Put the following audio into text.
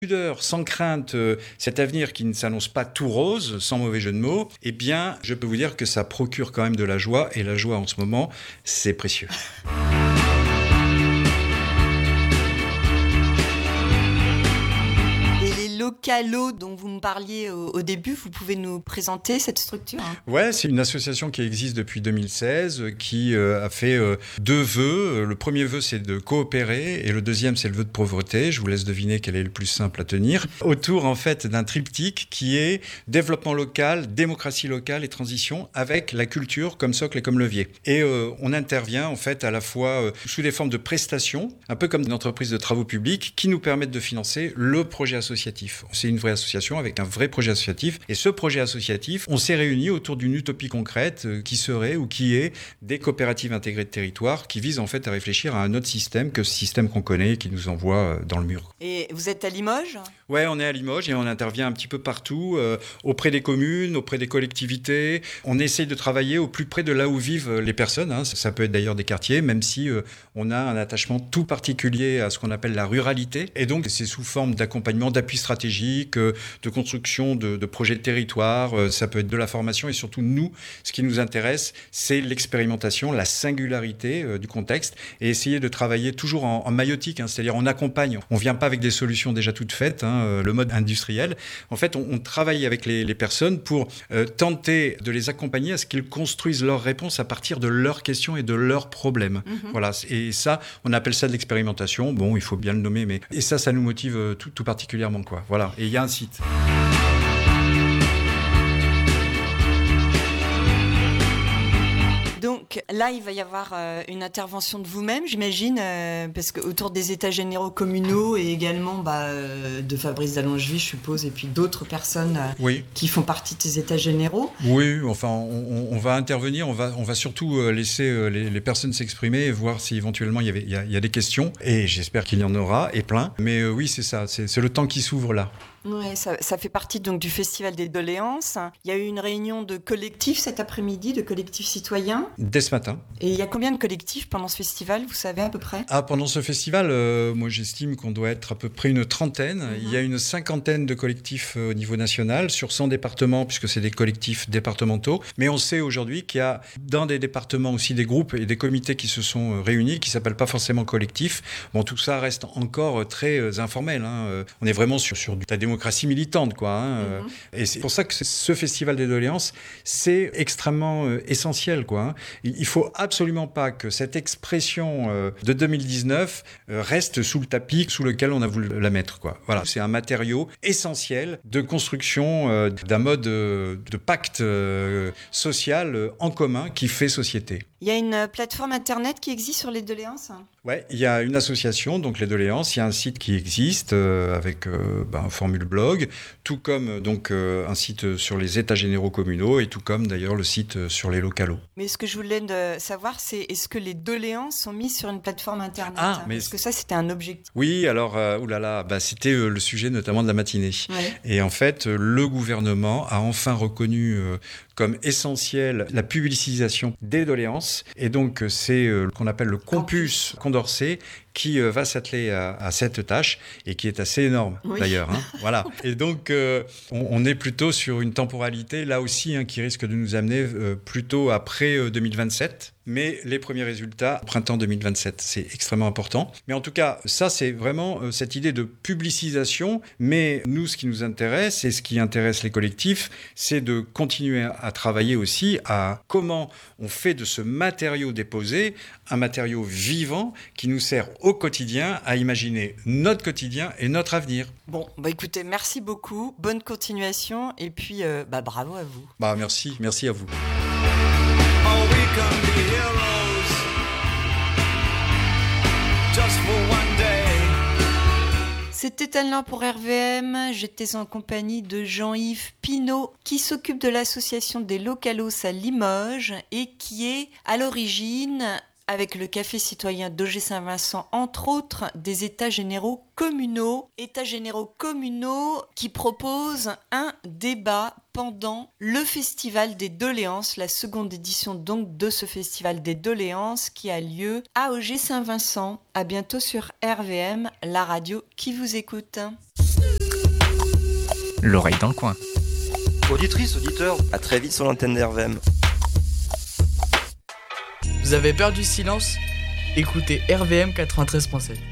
pudeur, sans crainte, cet avenir qui ne s'annonce pas tout rose, sans mauvais jeu de mots, eh bien, je peux vous dire que ça procure quand même de la joie, et la joie en ce moment, c'est précieux. Localos dont vous me parliez au début, vous pouvez nous présenter cette structure ? Ouais, c'est une association qui existe depuis 2016, qui a fait 2 vœux. Le premier vœu, c'est de coopérer, et le deuxième, c'est le vœu de pauvreté. Je vous laisse deviner quel est le plus simple à tenir. Autour, en fait, d'un triptyque qui est développement local, démocratie locale et transition, avec la culture comme socle et comme levier. Et on intervient, en fait, à la fois sous des formes de prestations, un peu comme une entreprise de travaux publics, qui nous permettent de financer le projet associatif. C'est une vraie association avec un vrai projet associatif. Et ce projet associatif, on s'est réunis autour d'une utopie concrète qui serait ou qui est des coopératives intégrées de territoire qui visent en fait à réfléchir à un autre système que ce système qu'on connaît et qui nous envoie dans le mur. Et vous êtes à Limoges ? Ouais, on est à Limoges et on intervient un petit peu partout, auprès des communes, auprès des collectivités. On essaye de travailler au plus près de là où vivent les personnes. Ça peut être d'ailleurs des quartiers, même si on a un attachement tout particulier à ce qu'on appelle la ruralité. Et donc, c'est sous forme d'accompagnement, d'appui stratégique, de construction de projets de territoire. Ça peut être de la formation et surtout, nous, ce qui nous intéresse, c'est l'expérimentation, la singularité du contexte et essayer de travailler toujours en maïotique, c'est-à-dire on accompagne. On ne vient pas avec des solutions déjà toutes faites, le mode industriel. En fait, on travaille avec les personnes pour tenter de les accompagner à ce qu'ils construisent leurs réponses à partir de leurs questions et de leurs problèmes. Voilà. Et ça, on appelle ça de l'expérimentation. Bon, il faut bien le nommer, mais... Et ça nous motive tout particulièrement, quoi. Voilà. Et il y a un site. Donc là, il va y avoir une intervention de vous-même, j'imagine, parce qu'autour des états généraux communaux et également de Fabrice Dallongevie, je suppose, et puis d'autres personnes qui font partie de ces états généraux. Oui, enfin, on va intervenir, on va surtout laisser les personnes s'exprimer et voir si éventuellement il y a des questions. Et j'espère qu'il y en aura, et plein. Mais oui, c'est ça, c'est le temps qui s'ouvre là. Oui, ça fait partie donc du Festival des doléances. Il y a eu une réunion de collectifs cet après-midi, de collectifs citoyens. Dès ce matin. Et il y a combien de collectifs pendant ce festival, vous savez à peu près ? Pendant ce festival, moi j'estime qu'on doit être à peu près une trentaine. Il y a une 50aine de collectifs au niveau national, sur 100 départements, puisque c'est des collectifs départementaux. Mais on sait aujourd'hui qu'il y a dans des départements aussi des groupes et des comités qui se sont réunis, qui ne s'appellent pas forcément collectifs. Bon, tout ça reste encore très informel. On est vraiment sur la démocratie militante, quoi. Et c'est pour ça que ce Festival des doléances, c'est extrêmement essentiel, quoi. Il faut absolument pas que cette expression de 2019 reste sous le tapis sous lequel on a voulu la mettre, quoi. Voilà, c'est un matériau essentiel de construction d'un mode de pacte social en commun qui fait société. Il y a une plateforme internet qui existe sur les doléances ? Ouais, il y a une association, donc les doléances. Il y a un site qui existe avec un formule blog, tout comme donc un site sur les états généraux communaux et tout comme d'ailleurs le site sur les localos. Mais ce que je voulais savoir, c'est est-ce que les doléances sont mises sur une plateforme internet ? Parce que ça, c'était un objectif. Oui, alors c'était le sujet notamment de la matinée. Ouais. Et en fait, le gouvernement a enfin reconnu comme essentiel la publicisation des doléances. Et donc, c'est ce qu'on appelle le Campus Condorcet qui va s'atteler à cette tâche et qui est assez énorme d'ailleurs. Voilà. Et donc, on est plutôt sur une temporalité là aussi qui risque de nous amener plutôt après 2027. Mais les premiers résultats, printemps 2027, c'est extrêmement important. Mais en tout cas, ça, c'est vraiment cette idée de publicisation. Mais nous, ce qui nous intéresse et ce qui intéresse les collectifs, c'est de continuer à travailler aussi à comment on fait de ce matériau déposé un matériau vivant qui nous sert au quotidien à imaginer notre quotidien et notre avenir. Bon, écoutez, merci beaucoup, bonne continuation et puis bravo à vous. Merci à vous. Oh, we can be heroes just for one day. C'était Alain pour RVM, j'étais en compagnie de Jean-Yves Pinault qui s'occupe de l'association des Localos à Limoges et qui est à l'origine, avec le Café citoyen d'Auger Saint-Vincent, entre autres, des états généraux communaux qui proposent un débat pendant le Festival des doléances, la seconde édition donc de ce Festival des doléances qui a lieu à Auger Saint-Vincent. À bientôt sur RVM, la radio qui vous écoute. L'oreille dans le coin. Auditrice, auditeur, à très vite sur l'antenne d'RVM. Vous avez peur du silence ? Écoutez RVM 93.7.